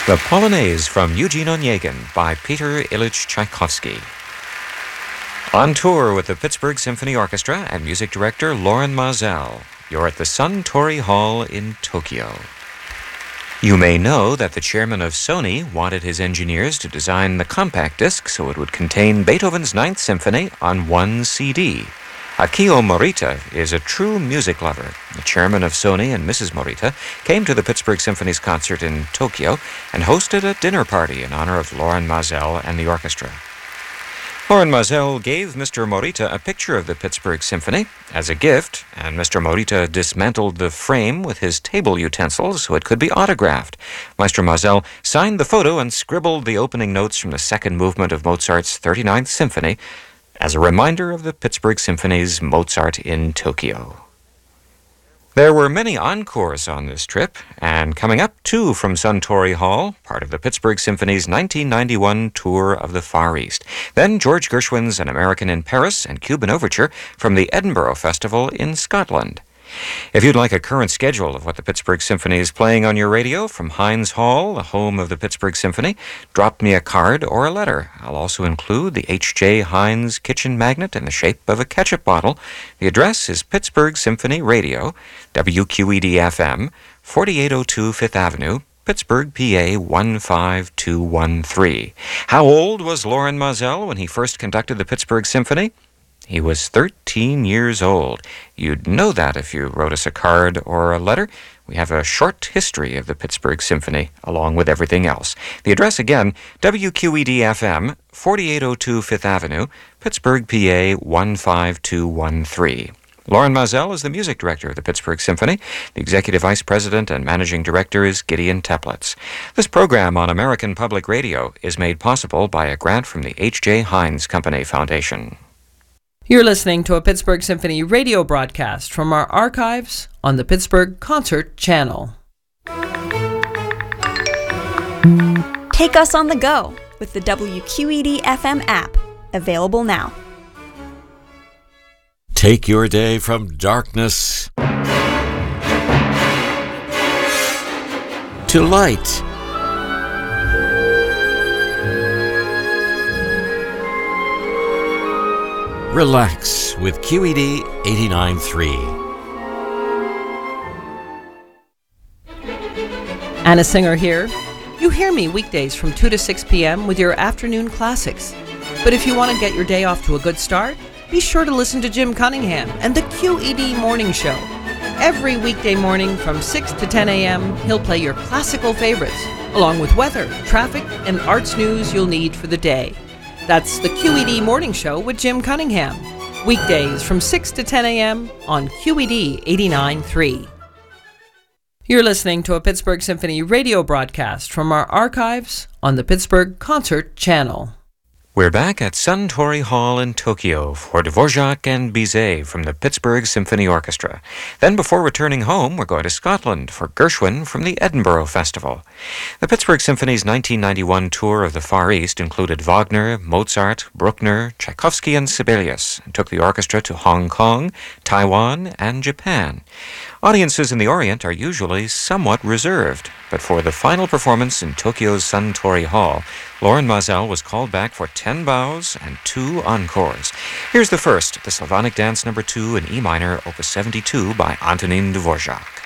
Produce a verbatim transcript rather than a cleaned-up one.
The Polonaise from Eugene Onegin by Peter Ilyich Tchaikovsky. On tour with the Pittsburgh Symphony Orchestra and music director Loren Maazel, you're at the Suntory Hall in Tokyo. You may know that the chairman of Sony wanted his engineers to design the compact disc so it would contain Beethoven's Ninth Symphony on one C D. Akio Morita is a true music lover. The chairman of Sony and Missus Morita came to the Pittsburgh Symphony's concert in Tokyo and hosted a dinner party in honor of Loren Maazel and the orchestra. Loren Maazel gave Mister Morita a picture of the Pittsburgh Symphony as a gift, and Mister Morita dismantled the frame with his table utensils so it could be autographed. Maestro Maazel signed the photo and scribbled the opening notes from the second movement of Mozart's thirty-ninth Symphony as a reminder of the Pittsburgh Symphony's Mozart in Tokyo. There were many encores on this trip, and coming up, two from Suntory Hall, part of the Pittsburgh Symphony's nineteen ninety-one tour of the Far East. Then George Gershwin's An American in Paris and Cuban Overture from the Edinburgh Festival in Scotland. If you'd like a current schedule of what the Pittsburgh Symphony is playing on your radio from Heinz Hall, the home of the Pittsburgh Symphony, drop me a card or a letter. I'll also include the H J Heinz kitchen magnet in the shape of a ketchup bottle. The address is Pittsburgh Symphony Radio, W Q E D F M, forty-eight oh two Fifth Avenue, Pittsburgh, P A one five two one three. How old was Loren Maazel when he first conducted the Pittsburgh Symphony? He was thirteen years old. You'd know that if you wrote us a card or a letter. We have a short history of the Pittsburgh Symphony, along with everything else. The address again, W Q E D F M, forty-eight oh two Fifth Avenue, Pittsburgh, P A one five two one three. Loren Maazel is the music director of the Pittsburgh Symphony. The executive vice president and managing director is Gideon Teplitz. This program on American Public Radio is made possible by a grant from the H J Heinz Company Foundation. You're listening to a Pittsburgh Symphony radio broadcast from our archives on the Pittsburgh Concert Channel. Take us on the go with the W Q E D F M app, available now. Take your day from darkness to light. Relax with Q E D eighty-nine point three. Anna Singer here. You hear me weekdays from two to six p.m. with your afternoon classics. But if you want to get your day off to a good start, be sure to listen to Jim Cunningham and the Q E D Morning Show. Every weekday morning from six to ten a.m., he'll play your classical favorites, along with weather, traffic, and arts news you'll need for the day. That's the Q E D Morning Show with Jim Cunningham. Weekdays from six to ten a.m. on Q E D eighty-nine point three. You're listening to a Pittsburgh Symphony radio broadcast from our archives on the Pittsburgh Concert Channel. We're back at Suntory Hall in Tokyo for Dvorak and Bizet from the Pittsburgh Symphony Orchestra. Then before returning home, we're going to Scotland for Gershwin from the Edinburgh Festival. The Pittsburgh Symphony's nineteen ninety-one tour of the Far East included Wagner, Mozart, Bruckner, Tchaikovsky, and Sibelius, and took the orchestra to Hong Kong, Taiwan, and Japan. Audiences in the Orient are usually somewhat reserved, but for the final performance in Tokyo's Suntory Hall, Loren Maazel was called back for ten bows and two encores. Here's the first, the Slavonic Dance Number two in E minor, Opus seventy-two by Antonin Dvorak.